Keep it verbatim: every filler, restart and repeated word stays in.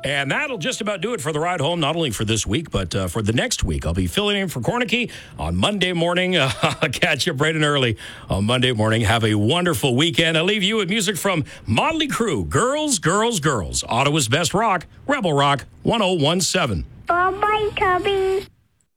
And that'll just about do it for the ride home, not only for this week, but uh, for the next week. I'll be filling in for Cornicky on Monday morning. Uh, I'll catch you bright and early on Monday morning. Have a wonderful weekend. I'll leave you with music from Motley Crue. Girls, Girls, Girls. Ottawa's best rock, Rebel Rock, one oh one seven. Bye-bye, Tubby.